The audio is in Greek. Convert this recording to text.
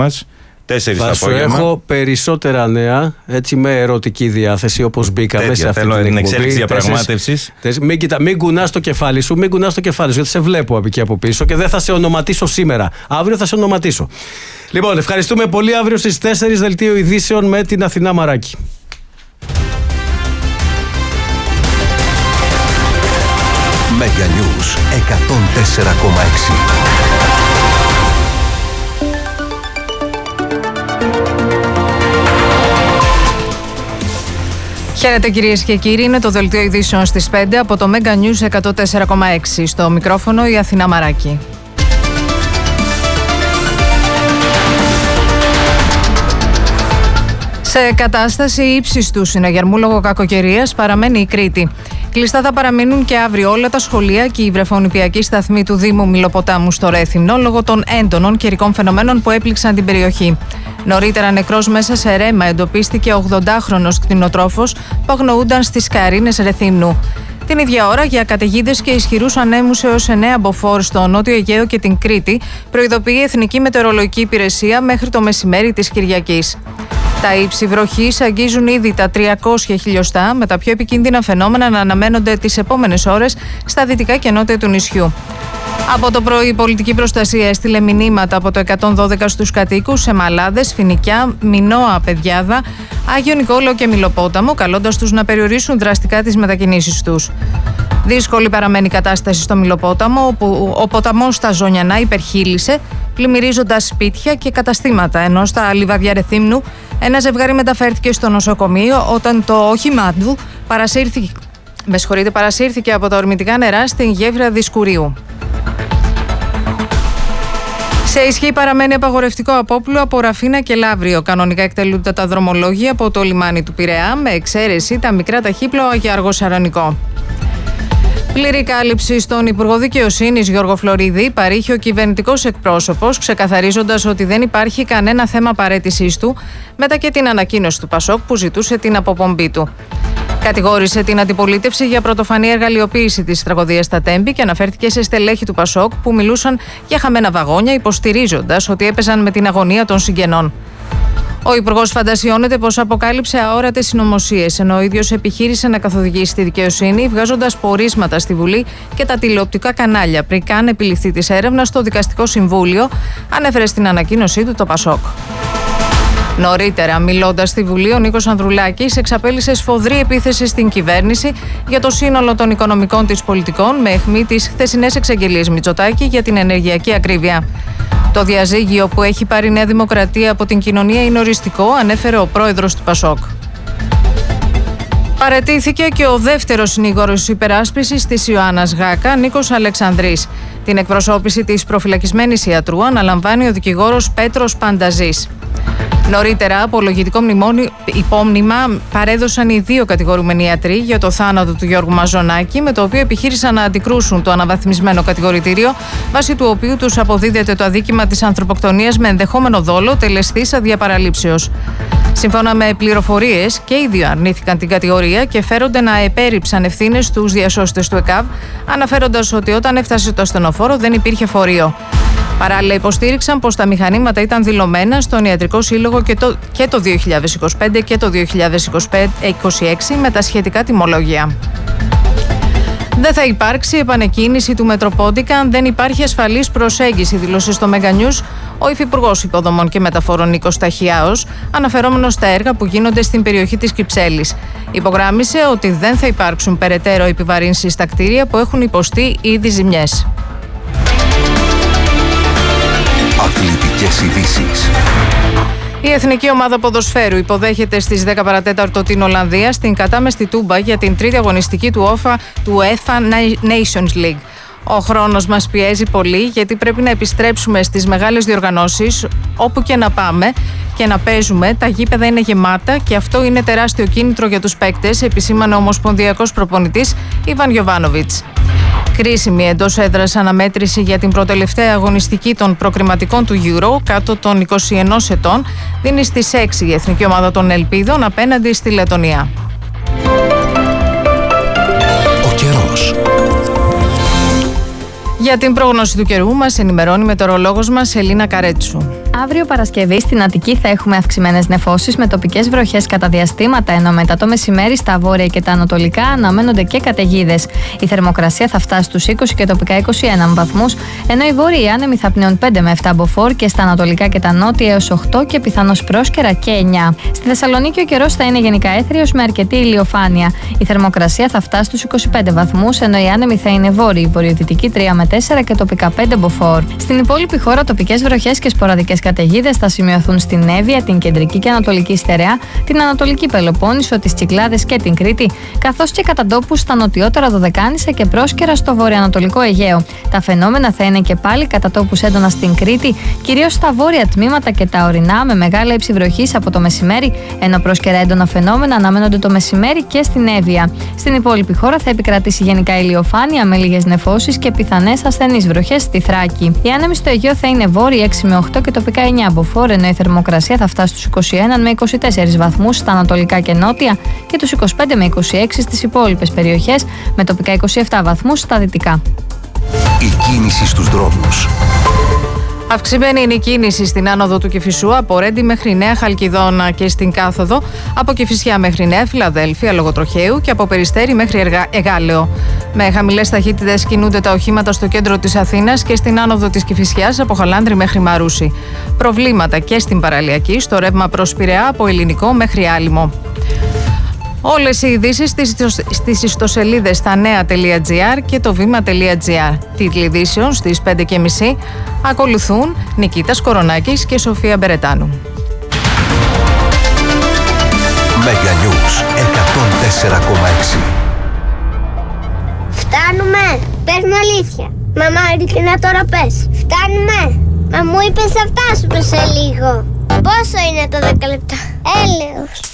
μας. 4 το απόγευμα. Έχω περισσότερα νέα, έτσι με ερωτική διάθεση, όπως μπήκαμε σε αυτή την εκπομπή. Εξέλιξη διαπραγμάτευσης. Μην κουνάς το κεφάλι σου, γιατί σε βλέπω από εκεί από πίσω και δεν θα σε ονοματίσω σήμερα. Αύριο θα σε ονοματίσω. Λοιπόν, ευχαριστούμε πολύ. Αύριο στις 4 δελτίο ειδήσεων με την Αθηνά Μαράκη. Mega News 104,6. Χαίρετε κυρίες και κύριοι, είναι το δελτίο ειδήσεων στις 5 από το Mega News 104,6. Στο μικρόφωνο η Αθηνά Μαράκη. Σε κατάσταση ύψιστου συναγερμού λόγω κακοκαιρίας παραμένει η Κρήτη. Κλειστά θα παραμείνουν και αύριο όλα τα σχολεία και η βρεφονιπιακή σταθμή του Δήμου Μηλοποτάμου στο Ρέθυμνο λόγω των έντονων καιρικών φαινομένων που έπληξαν την περιοχή. Νωρίτερα, νεκρός μέσα σε ρέμα εντοπίστηκε 80χρονος κτηνοτρόφος που αγνοούνταν στις Καρίνες Ρεθύμνου. Την ίδια ώρα, για καταιγίδες και ισχυρούς ανέμους έως 9 μποφόρ στο Νότιο Αιγαίο και την Κρήτη, προειδοποιεί η Εθνική Μετεωρολογική Υπηρεσία μέχρι το μεσημέρι της Κυριακής. Τα ύψη βροχής αγγίζουν ήδη τα 300 χιλιοστά, με τα πιο επικίνδυνα φαινόμενα να αναμένονται τις επόμενες ώρες στα δυτικά και νότια του νησιού. Από το πρωί, η πολιτική προστασία έστειλε μηνύματα από το 112 στους κατοίκους σε Μαλάδες, Φοινικιά, Μινώα, Παιδιάδα, Άγιο Νικόλαο και Μηλοπόταμο, καλώντας τους να περιορίσουν δραστικά τις μετακινήσεις τους. Δύσκολη παραμένει η κατάσταση στο Μηλοπόταμο, όπου ο ποταμός στα Ζωνιανά υπερχείλησε, πλημμυρίζοντας σπίτια και καταστήματα, ενώ στα Λιβαδιά Ρεθύμνου ένα ζευγάρι μεταφέρθηκε στο νοσοκομείο όταν το όχημά του παρασύρθηκε από τα ορμητικά νερά στην γέφυρα Δισκουρίου. Σε ισχύ παραμένει απαγορευτικό απόπλου από Ραφίνα και Λαύριο. Κανονικά εκτελούνται τα δρομολόγια από το λιμάνι του Πειραιά, με εξαίρεση τα μικρά ταχύπλοα για Αργοσαρανικό. Πλήρη κάλυψη στον Υπουργό Δικαιοσύνης Γιώργο Φλωρίδη παρήχε ο κυβερνητικός εκπρόσωπος, ξεκαθαρίζοντας ότι δεν υπάρχει κανένα θέμα παραίτησής του, μετά και την ανακοίνωση του Πασόκ που ζητούσε την αποπομπή του. Κατηγόρησε την αντιπολίτευση για πρωτοφανή εργαλειοποίηση της τραγωδίας στα Τέμπη και αναφέρθηκε σε στελέχη του Πασόκ που μιλούσαν για χαμένα βαγόνια, υποστηρίζοντας ότι έπαιζαν με την αγωνία των συγγενών. Ο Υπουργός φαντασιώνεται πως αποκάλυψε αόρατες συνωμοσίες, ενώ ο ίδιος επιχείρησε να καθοδηγήσει τη δικαιοσύνη, βγάζοντας πορίσματα στη Βουλή και τα τηλεοπτικά κανάλια πριν καν επιληφθεί της έρευνας στο Δικαστικό Συμβούλιο, ανέφερε στην ανακοίνωσή του το Πασόκ. Νωρίτερα, μιλώντας στη Βουλή, ο Νίκος Ανδρουλάκης εξαπέλυσε σφοδρή επίθεση στην κυβέρνηση για το σύνολο των οικονομικών της πολιτικών, με αιχμή τις χθεσινές εξαγγελίες Μητσοτάκη για την ενεργειακή ακρίβεια. Το διαζύγιο που έχει πάρει η Νέα Δημοκρατία από την κοινωνία είναι οριστικό, ανέφερε ο πρόεδρος του Πασόκ. Παραιτήθηκε και ο δεύτερος συνήγορος υπεράσπισης της Ιωάννας Γάκα, Νίκος Αλεξανδρής. Την εκπροσώπηση της προφυλακισμένης ιατρού αναλαμβάνει ο δικηγόρος Πέτρος Πανταζής. Νωρίτερα, απολογητικό υπόμνημα παρέδωσαν οι δύο κατηγορούμενοι ιατροί για το θάνατο του Γιώργου Μαζονάκη, με το οποίο επιχείρησαν να αντικρούσουν το αναβαθμισμένο κατηγορητήριο, βάσει του οποίου τους αποδίδεται το αδίκημα της ανθρωποκτονίας με ενδεχόμενο δόλο τελεστής αδιαπαραλήψεως. Σύμφωνα με πληροφορίες, και οι δύο αρνήθηκαν την κατηγορία και φέρονται να επέριψαν ευθύνες στους διασώστες του ΕΚΑΒ, αναφέροντας ότι όταν έφτασε το ασθενοφόρο δεν υπήρχε φορείο. Παράλληλα, υποστήριξαν πως τα μηχανήματα ήταν δηλωμένα στον Ιατρικό Σύλλογο και το 2025 και το 2026 με τα σχετικά τιμολόγια. Δεν θα υπάρξει επανεκκίνηση του Μετροπόντικα αν δεν υπάρχει ασφαλής προσέγγιση, δήλωσε στο Mega News ο Υφυπουργός Υποδομών και Μεταφορών Νίκος Ταχιάος, αναφερόμενος στα έργα που γίνονται στην περιοχή της Κυψέλης. Υπογράμμισε ότι δεν θα υπάρξουν περαιτέρω επιβαρύνσεις στα κτίρια που έχουν υποστεί ήδη ζημιές. Αθλητικές ειδήσεις. Η Εθνική Ομάδα Ποδοσφαίρου υποδέχεται στις 10 παρατέταρτο την Ολλανδία στην κατάμεστη Τούμπα για την τρίτη αγωνιστική του UEFA Nations League. Ο χρόνος μας πιέζει πολύ, γιατί πρέπει να επιστρέψουμε στις μεγάλες διοργανώσεις. Όπου και να πάμε και να παίζουμε, τα γήπεδα είναι γεμάτα και αυτό είναι τεράστιο κίνητρο για τους παίκτες, επισήμανε ο ομοσπονδιακός προπονητής Ιβάν Γιοβάνοβιτς. Κρίσιμη εντός έδρας αναμέτρηση για την προτελευταία αγωνιστική των προκριματικών του Euro κάτω των 21 ετών δίνει στις 6 η Εθνική Ομάδα των Ελπίδων απέναντι στη Λετονία. Ο καιρός. Για την πρόγνωση του καιρού μας ενημερώνει η μετεωρολόγος μας Ελίνα Καρέτσου. Αύριο Παρασκευή στην Αττική θα έχουμε αυξημένες νεφώσεις με τοπικές βροχές κατά διαστήματα, ενώ μετά το μεσημέρι στα βόρεια και τα ανατολικά αναμένονται και καταιγίδες. Η θερμοκρασία θα φτάσει στους 20 και τοπικά 21 βαθμούς, ενώ οι βόρειοι άνεμοι θα πνέουν 5 με 7 μποφόρ και στα ανατολικά και τα νότια έως 8 και πιθανώς πρόσκαιρα και 9. Στη Θεσσαλονίκη ο καιρός θα είναι γενικά έθριος με αρκετή ηλιοφάνεια. Η θερμοκρασία θα φτάσει στους 25 βαθμούς, ενώ οι άνεμοι θα είναι βόρειοι, βορειοδυτικοί 3 με 4 και τοπικά 5 μποφόρ. Στην υπόλοιπη χώρα τοπικές βροχές και σποραδικές καταιγίδες θα σημειωθούν στην Εύβοια, την κεντρική και ανατολική Στερεά, την ανατολική Πελοπόννησο, τις Κυκλάδες και την Κρήτη, καθώς και κατά τόπους στα νοτιότερα Δωδεκάνησα και πρόσκαιρα στο βορειοανατολικό Αιγαίο. Τα φαινόμενα θα είναι και πάλι κατά τόπους έντονα στην Κρήτη, κυρίως στα βόρεια τμήματα και τα ορεινά, με μεγάλη ύψη βροχής από το μεσημέρι, ενώ πρόσκαιρα έντονα φαινόμενα αναμένονται το μεσημέρι και στην Εύβοια. Στην υπόλοιπη χώρα θα επικρατήσει γενικά ηλιοφάνεια με λίγες νεφώσεις και πιθανές ασθενείς βροχές στη Θράκη. Οι άνεμοι στο Αιγαίο θα είναι βόρειοι 6 με 8 και τοπικά 9 μποφόρ, ενώ η θερμοκρασία θα φτάσει στους 21 με 24 βαθμούς στα ανατολικά και νότια και τους 25 με 26 στις υπόλοιπες περιοχές, με τοπικά 27 βαθμούς στα δυτικά. Η κίνηση στους δρόμους. Αυξημένη είναι η κίνηση στην άνοδο του Κηφισού από Ρέντι μέχρι Νέα Χαλκιδόνα και στην κάθοδο από Κηφισιά μέχρι Νέα Φιλαδέλφια λόγω τροχαίου και από Περιστέρι μέχρι Εγάλεο. Με χαμηλές ταχύτητες κινούνται τα οχήματα στο κέντρο της Αθήνας και στην άνοδο της Κηφισιάς από Χαλάνδρη μέχρι Μαρούσι. Προβλήματα και στην παραλιακή, στο ρεύμα προς Πειραιά από Ελληνικό μέχρι Άλυμο. Όλες οι ειδήσεις στις ιστοσελίδες stanea.gr και το βήμα.gr. Τίτλοι ειδήσεων στις 5.30 ακολουθούν Νικήτας Κορονάκης και Σοφία Μπερετάνου. Μέγα Νιούς 104,6. Φτάνουμε! Πες μου αλήθεια. Μαμά, ειλικρινά τώρα πες. Φτάνουμε! Μα μου είπες θα φτάσουμε σε λίγο. Πόσο είναι το 10 λεπτά? Έλεος.